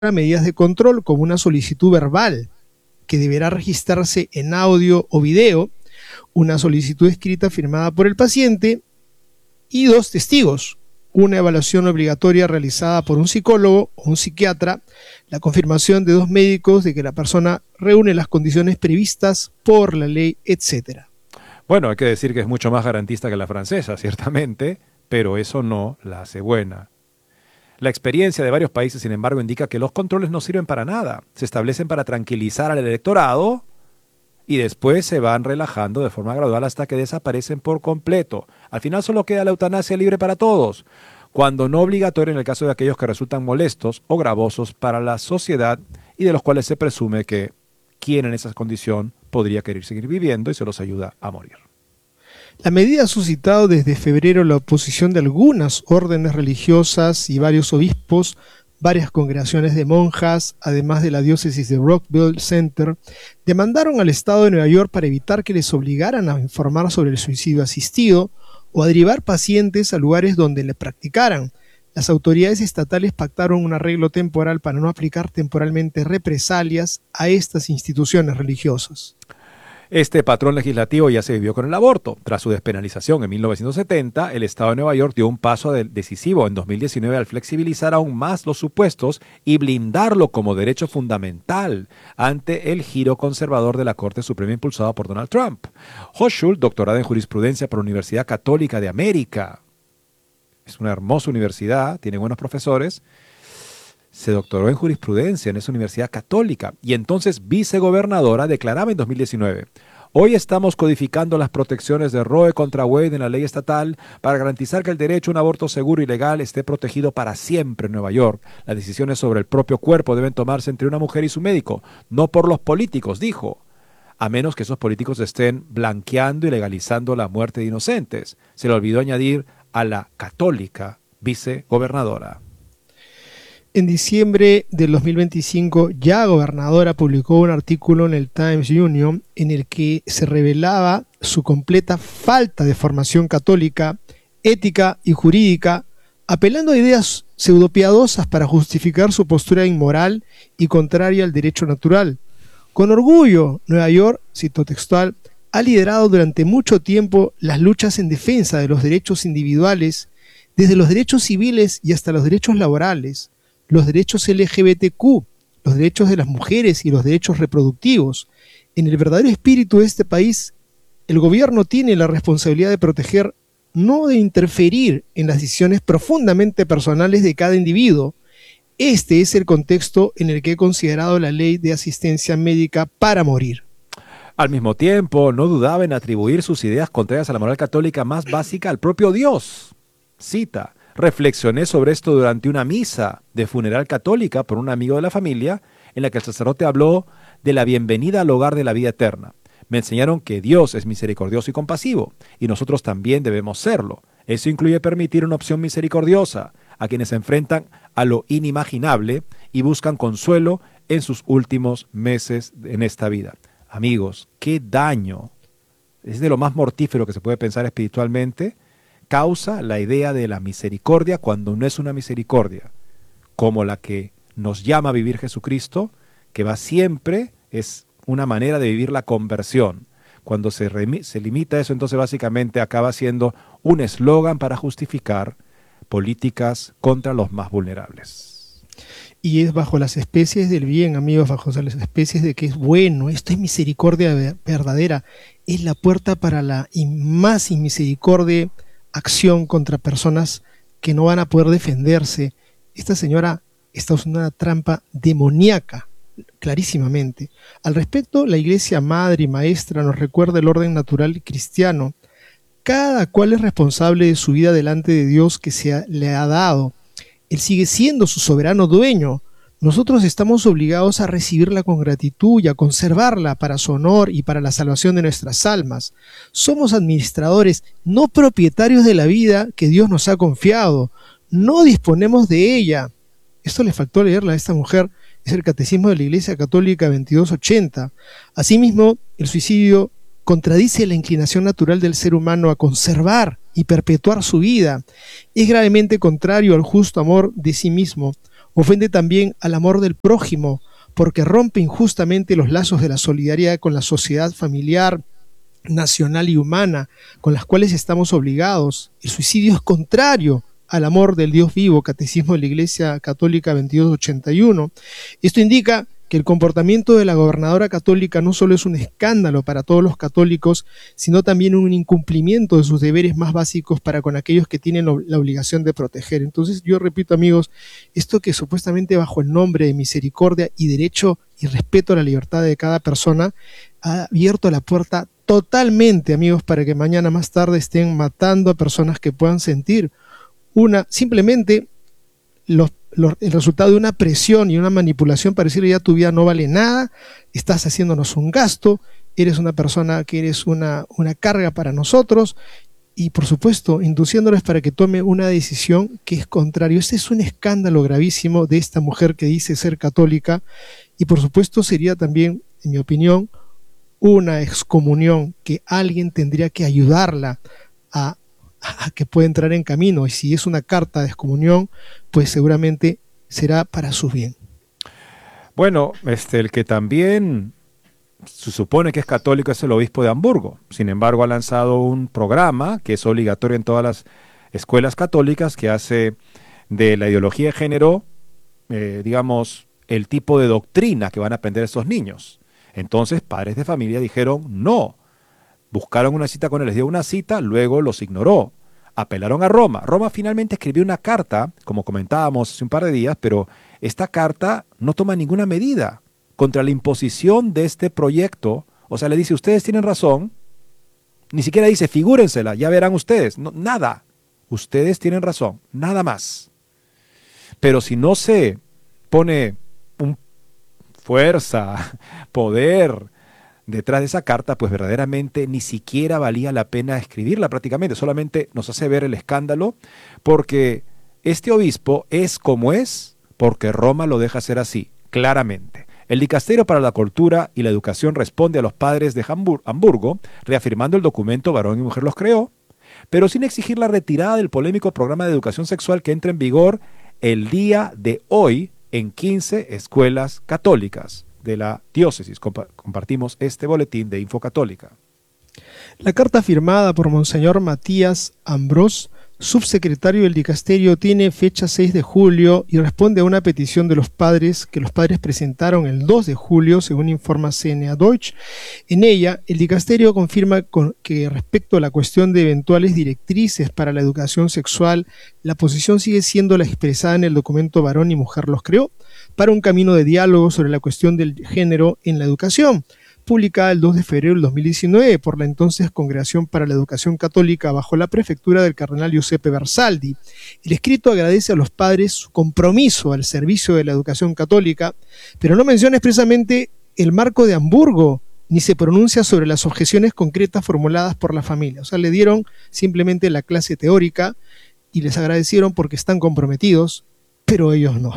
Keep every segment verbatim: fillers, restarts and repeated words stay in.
medidas de control como una solicitud verbal que deberá registrarse en audio o video, una solicitud escrita firmada por el paciente y dos testigos, una evaluación obligatoria realizada por un psicólogo o un psiquiatra, la confirmación de dos médicos de que la persona reúne las condiciones previstas por la ley, etcétera. Bueno, hay que decir que es mucho más garantista que la francesa, ciertamente, pero eso no la hace buena. La experiencia de varios países, sin embargo, indica que los controles no sirven para nada. Se establecen para tranquilizar al electorado y después se van relajando de forma gradual hasta que desaparecen por completo. Al final solo queda la eutanasia libre para todos, cuando no obligatoria en el caso de aquellos que resultan molestos o gravosos para la sociedad y de los cuales se presume que quien en esa condición podría querer seguir viviendo y se los ayuda a morir. La medida ha suscitado desde febrero la oposición de algunas órdenes religiosas y varios obispos, varias congregaciones de monjas, además de la diócesis de Rockville Center, demandaron al Estado de Nueva York para evitar que les obligaran a informar sobre el suicidio asistido o a derivar pacientes a lugares donde le practicaran. Las autoridades estatales pactaron un arreglo temporal para no aplicar temporalmente represalias a estas instituciones religiosas. Este patrón legislativo ya se vivió con el aborto. Tras su despenalización en mil novecientos setenta, el Estado de Nueva York dio un paso decisivo en dos mil diecinueve al flexibilizar aún más los supuestos y blindarlo como derecho fundamental ante el giro conservador de la Corte Suprema impulsada por Donald Trump. Hochul, doctorada en jurisprudencia por la Universidad Católica de América. Es una hermosa universidad, tiene buenos profesores. Se doctoró en jurisprudencia en esa universidad católica y entonces vicegobernadora declaraba en dos mil diecinueve: hoy estamos codificando las protecciones de Roe contra Wade en la ley estatal para garantizar que el derecho a un aborto seguro y legal esté protegido para siempre en Nueva York. Las decisiones sobre el propio cuerpo deben tomarse entre una mujer y su médico, no por los políticos, dijo, a menos que esos políticos estén blanqueando y legalizando la muerte de inocentes. Se le olvidó añadir a la católica vicegobernadora. En diciembre del dos mil veinticinco, ya gobernadora publicó un artículo en el Times Union en el que se revelaba su completa falta de formación católica, ética y jurídica, apelando a ideas pseudopiadosas para justificar su postura inmoral y contraria al derecho natural. Con orgullo, Nueva York, cito textual, ha liderado durante mucho tiempo las luchas en defensa de los derechos individuales, desde los derechos civiles y hasta los derechos laborales, los derechos L G B T Q, los derechos de las mujeres y los derechos reproductivos. En el verdadero espíritu de este país, el gobierno tiene la responsabilidad de proteger, no de interferir en las decisiones profundamente personales de cada individuo. Este es el contexto en el que he considerado la ley de asistencia médica para morir. Al mismo tiempo, no dudaba en atribuir sus ideas contrarias a la moral católica más básica al propio Dios. Cita: reflexioné sobre esto durante una misa de funeral católica por un amigo de la familia, en la que el sacerdote habló de la bienvenida al hogar de la vida eterna. Me enseñaron que Dios es misericordioso y compasivo, y nosotros también debemos serlo. Eso incluye permitir una opción misericordiosa a quienes se enfrentan a lo inimaginable y buscan consuelo en sus últimos meses en esta vida. Amigos, qué daño, es de lo más mortífero que se puede pensar espiritualmente, causa la idea de la misericordia cuando no es una misericordia, como la que nos llama a vivir Jesucristo, que va siempre, es una manera de vivir la conversión. Cuando se, se limita eso, entonces básicamente acaba siendo un eslogan para justificar políticas contra los más vulnerables. Y es bajo las especies del bien, amigos, bajo las especies de que es bueno, esto es misericordia verdadera, es la puerta para la más inmisericordia acción contra personas que no van a poder defenderse. Esta señora está usando una trampa demoníaca, clarísimamente. Al respecto, la Iglesia Madre y Maestra nos recuerda el orden natural cristiano. Cada cual es responsable de su vida delante de Dios que se ha, le ha dado. Él sigue siendo su soberano dueño. Nosotros estamos obligados a recibirla con gratitud y a conservarla para su honor y para la salvación de nuestras almas. Somos administradores, no propietarios de la vida que Dios nos ha confiado. No disponemos de ella. Esto le faltó leerla a esta mujer. Es el Catecismo de la Iglesia Católica veintidós ochenta. Asimismo, el suicidio contradice la inclinación natural del ser humano a conservar y perpetuar su vida. Es gravemente contrario al justo amor de sí mismo. Ofende también al amor del prójimo, porque rompe injustamente los lazos de la solidaridad con la sociedad familiar, nacional y humana, con las cuales estamos obligados. El suicidio es contrario al amor del Dios vivo, Catecismo de la Iglesia Católica veintidós ochenta y uno. Esto indica que el comportamiento de la gobernadora católica no solo es un escándalo para todos los católicos, sino también un incumplimiento de sus deberes más básicos para con aquellos que tienen la obligación de proteger. Entonces, yo repito, amigos, esto que supuestamente bajo el nombre de misericordia y derecho y respeto a la libertad de cada persona, ha abierto la puerta totalmente, amigos, para que mañana más tarde estén matando a personas que puedan sentir una, simplemente los Los, el resultado de una presión y una manipulación para decirle ya tu vida no vale nada, estás haciéndonos un gasto, eres una persona que eres una, una carga para nosotros, y por supuesto induciéndoles para que tome una decisión que es contrario. Este es un escándalo gravísimo de esta mujer que dice ser católica, y por supuesto sería también, en mi opinión, una excomunión que alguien tendría que ayudarla a a que pueda entrar en camino, y si es una carta de excomunión, pues seguramente será para su bien. Bueno, este, el que también se supone que es católico es el obispo de Hamburgo. Sin embargo, ha lanzado un programa que es obligatorio en todas las escuelas católicas, que hace de la ideología de género, eh, digamos, el tipo de doctrina que van a aprender estos niños. Entonces, padres de familia dijeron no. Buscaron una cita con él, les dio una cita, luego los ignoró. Apelaron a Roma. Roma finalmente escribió una carta, como comentábamos hace un par de días, pero esta carta no toma ninguna medida contra la imposición de este proyecto. O sea, le dice, ustedes tienen razón. Ni siquiera dice, figúrensela, ya verán ustedes. No, nada. Ustedes tienen razón, nada más. Pero si no se pone un fuerza, poder detrás de esa carta, pues verdaderamente ni siquiera valía la pena escribirla prácticamente, solamente nos hace ver el escándalo, porque este obispo es como es, porque Roma lo deja ser así, claramente. El Dicasterio para la Cultura y la Educación responde a los padres de Hamburgo, reafirmando el documento Varón y Mujer los creó, pero sin exigir la retirada del polémico programa de educación sexual que entra en vigor el día de hoy en quince escuelas católicas de la diócesis. Compa- compartimos este boletín de Info Católica. La carta firmada por Monseñor Matías Ambrós, subsecretario del Dicasterio, tiene fecha seis de julio y responde a una petición de los padres que los padres presentaron el dos de julio, según informa C N A Deutsch. En ella, el Dicasterio confirma con que respecto a la cuestión de eventuales directrices para la educación sexual, la posición sigue siendo la expresada en el documento Varón y Mujer los creó, para un camino de diálogo sobre la cuestión del género en la educación, publicada el dos de febrero del dos mil diecinueve por la entonces Congregación para la Educación Católica bajo la prefectura del cardenal Giuseppe Bersaldi. El escrito agradece a los padres su compromiso al servicio de la educación católica, pero no menciona expresamente el marco de Hamburgo, ni se pronuncia sobre las objeciones concretas formuladas por la familia. O sea, le dieron simplemente la clase teórica y les agradecieron porque están comprometidos, pero ellos no.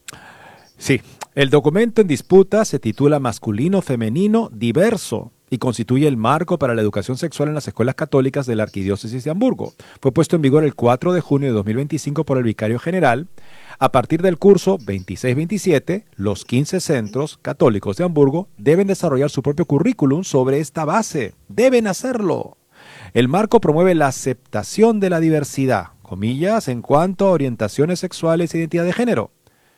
Sí, el documento en disputa se titula Masculino Femenino Diverso y constituye el marco para la educación sexual en las escuelas católicas de la Arquidiócesis de Hamburgo. Fue puesto en vigor el cuatro de junio de dos mil veinticinco por el Vicario General. A partir del curso veintiséis veintisiete, los quince centros católicos de Hamburgo deben desarrollar su propio currículum sobre esta base. Deben hacerlo. El marco promueve la aceptación de la diversidad, comillas, en cuanto a orientaciones sexuales e identidad de género,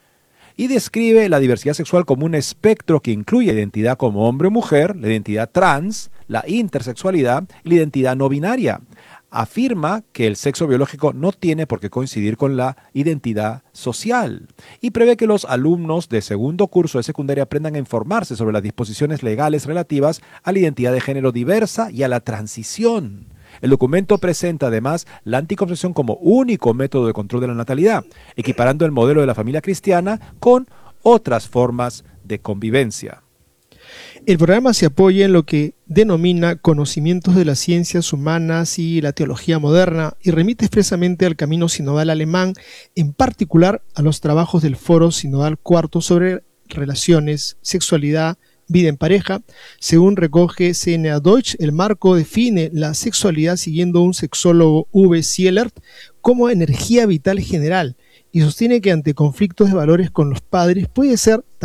y describe la diversidad sexual como un espectro que incluye identidad como hombre o mujer, la identidad trans, la intersexualidad y la identidad no binaria. Afirma que el sexo biológico no tiene por qué coincidir con la identidad social y prevé que los alumnos de segundo curso de secundaria aprendan a informarse sobre las disposiciones legales relativas a la identidad de género diversa y a la transición. El documento presenta además la anticoncepción como único método de control de la natalidad, equiparando el modelo de la familia cristiana con otras formas de convivencia. El programa se apoya en lo que denomina conocimientos de las ciencias humanas y la teología moderna y remite expresamente al camino sinodal alemán, en particular a los trabajos del Foro Sinodal Cuarto sobre relaciones, sexualidad, vida en pareja. Según recoge C N A Deutsch, el marco define la sexualidad siguiendo un sexólogo, Uwe Sielert, como energía vital general y sostiene que ante conflictos de valores con los padres puede ser